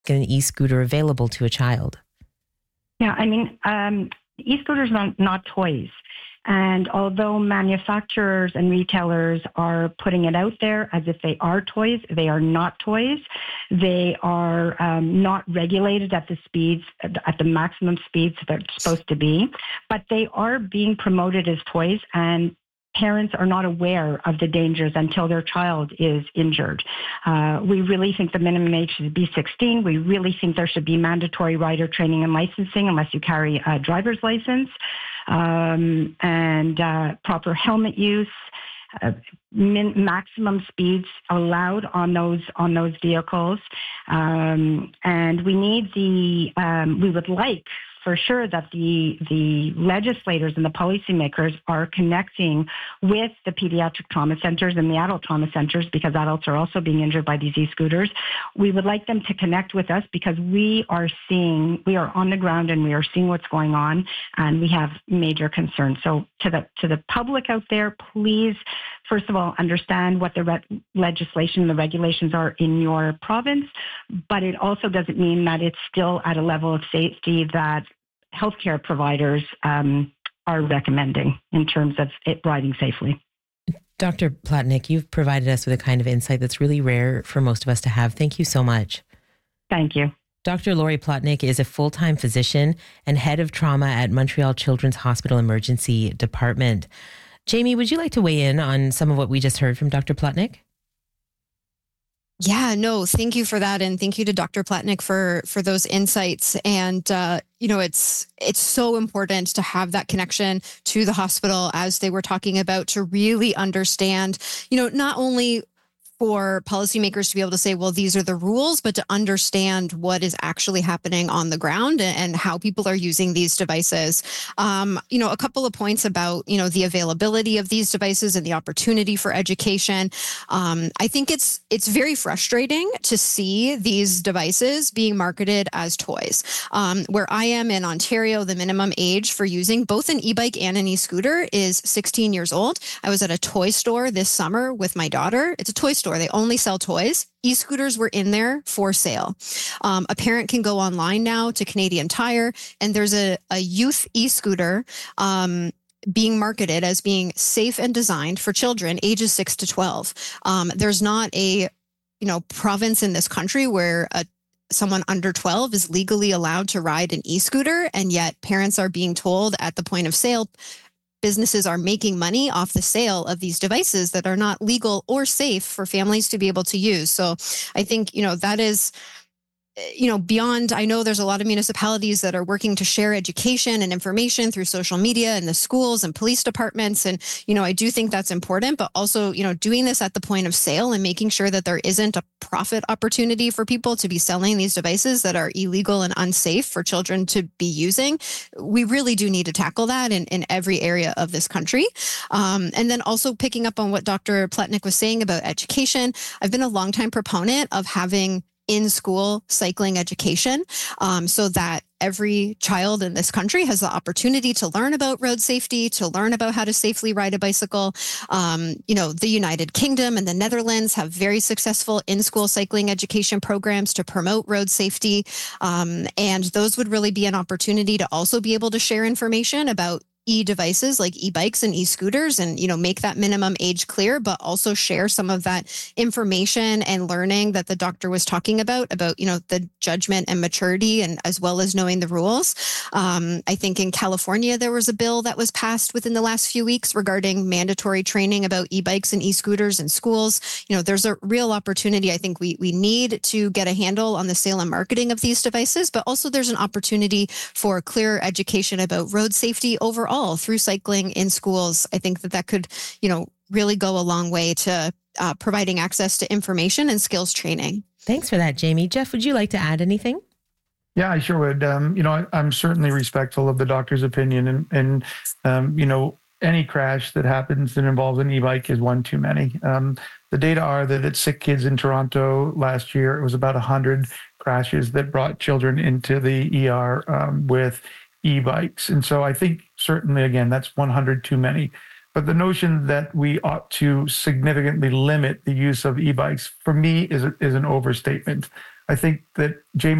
an e-scooter available to a child? Yeah, I mean, e-scooters are not toys. And although manufacturers and retailers are putting it out there as if they are toys, they are not toys. They are not regulated at the speeds, at the maximum speeds they're supposed to be, but they are being promoted as toys, and parents are not aware of the dangers until their child is injured. We really think the minimum age should be 16. We really think there should be mandatory rider training and licensing unless you carry a driver's license, and proper helmet use. Maximum speeds allowed on those vehicles, and we would like for sure that the legislators and the policymakers are connecting with the pediatric trauma centers and the adult trauma centers, because adults are also being injured by these e-scooters. We would like them to connect with us because we are on the ground and we are seeing what's going on, and we have major concerns. So to the public out there, please, first of all, understand what the legislation and the regulations are in your province, but it also doesn't mean that it's still at a level of safety that healthcare providers are recommending in terms of it riding safely. Dr. Plotnick, you've provided us with a kind of insight that's really rare for most of us to have. Thank you so much. Thank you. Dr. Lori Plotnick is a full-time physician and head of trauma at Montreal Children's Hospital Emergency Department. Jamie, would you like to weigh in on some of what we just heard from Dr. Plotnick? Yeah, no, thank you for that. And thank you to Dr. Plotnick for those insights. And, it's so important to have that connection to the hospital, as they were talking about, to really understand, not only for policymakers to be able to say, well, these are the rules, but to understand what is actually happening on the ground and how people are using these devices. A couple of points about, the availability of these devices and the opportunity for education. I think it's very frustrating to see these devices being marketed as toys. Where I am in Ontario, the minimum age for using both an e-bike and an e-scooter is 16 years old. I was at a toy store this summer with my daughter. It's a toy store. They only sell toys. E-scooters were in there for sale. A parent can go online now to Canadian Tire, and there's a youth e-scooter being marketed as being safe and designed for children ages 6 to 12. There's not a province in this country where someone under 12 is legally allowed to ride an e-scooter, and yet parents are being told at the point of sale, businesses are making money off the sale of these devices that are not legal or safe for families to be able to use. So I think, that is, beyond, I know there's a lot of municipalities that are working to share education and information through social media and the schools and police departments. And, I do think that's important, but also, doing this at the point of sale and making sure that there isn't a profit opportunity for people to be selling these devices that are illegal and unsafe for children to be using. We really do need to tackle that in every area of this country. And then also picking up on what Dr. Plotnick was saying about education, I've been a longtime proponent of having in-school cycling education so that every child in this country has the opportunity to learn about road safety, to learn about how to safely ride a bicycle. The United Kingdom and the Netherlands have very successful in-school cycling education programs to promote road safety. And those would really be an opportunity to also be able to share information about e-devices like e-bikes and e-scooters and, make that minimum age clear, but also share some of that information and learning that the doctor was talking about, the judgment and maturity, and as well as knowing the rules. I think in California, there was a bill that was passed within the last few weeks regarding mandatory training about e-bikes and e-scooters in schools. There's a real opportunity. I think we need to get a handle on the sale and marketing of these devices, but also there's an opportunity for clearer education about road safety overall through cycling in schools. I think that could, really go a long way to providing access to information and skills training. Thanks for that, Jamie. Jeff, would you like to add anything? Yeah, I sure would. I'm certainly respectful of the doctor's opinion, and any crash that happens that involves an e-bike is one too many. The data are that at Sick Kids in Toronto last year, it was about 100 crashes that brought children into the ER with e-bikes. And so I think certainly, again, that's 100 too many. But the notion that we ought to significantly limit the use of e-bikes, for me, is an overstatement. I think that Jamie